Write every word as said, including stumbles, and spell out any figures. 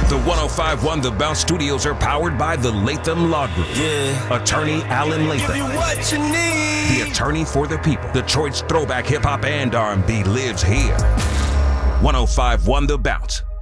The one oh five point one The Bounce Studios are powered by the Latham Law Group. Yeah. Attorney Alan Latham. Give you what you need. The attorney for the people. Detroit's throwback hip hop and R and B lives here. one oh five point one The Bounce.